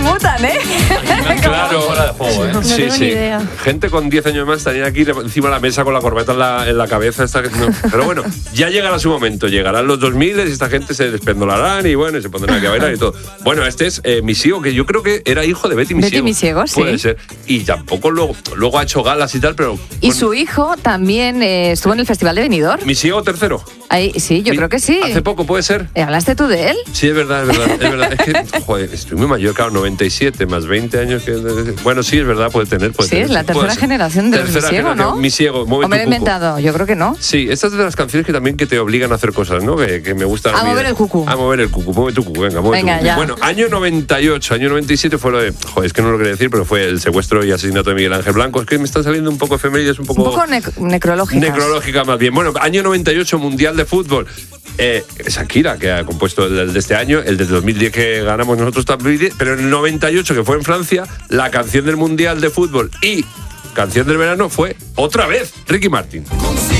mutan, ¿eh? Claro, No sí, tengo sí. ni idea. Gente con 10 años más estaría aquí encima de la mesa con la corbata en la cabeza. Pero bueno, ya llegará su momento. Llegarán los 2000 y esta gente se despendolarán y bueno, se pondrán aquí a bailar y todo. Bueno, este es Misiego, que yo creo que era hijo de Betty Misiego. Betty Misiego, sí. Puede ser. Y tampoco luego ha hecho galas y tal, pero... Y su hijo también estuvo en el Festival de Benidorm. Misiego tercero. Ahí, sí, yo creo que sí. Hace poco, ¿puede ser? ¿Hablaste tú de él? Sí, es verdad. Es que, joder, estoy muy mayor, claro, 97 más 20 años. Bueno, sí, es verdad, puede tener. Sí, es la tercera generación de Misiego, ¿no? Misiego, mueve ¿O me lo he tu cucu. inventado? Yo creo que no. Sí, estas es de las canciones que también que te obligan a hacer cosas, ¿no? Que me gustan. A mover el cucú. A mover el cucú, mueve tu cucú, venga, mueve Venga, tu cucú. ya. Bueno, año 98, año 97 fue lo de... Joder, es que no lo quería decir, pero fue el secuestro y asesinato de Miguel Ángel Blanco. Es que me están saliendo un poco efemérides, un poco necrológicas. necrológica más bien. Bueno, año 98, Mundial de Fútbol. Shakira, que ha compuesto el de este año, el del 2010 que ganamos nosotros también, pero en el 98, que fue en Francia, la canción del Mundial de Fútbol y canción del verano fue otra vez Ricky Martin.